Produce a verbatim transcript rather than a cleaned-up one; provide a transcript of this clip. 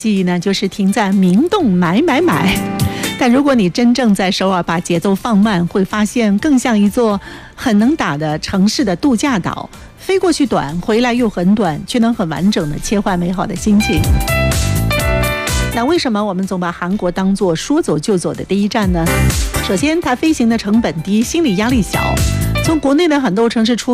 记忆呢，就是停在明洞买买买。但如果你真正在首尔把节奏放慢，会发现更像一座很能打的城市的度假岛，飞过去短，回来又很短，却能很完整的切换美好的心情。那为什么我们总把韩国当作说走就走的第一站呢？首先，它飞行的成本低，心理压力小。从国内的很多城市出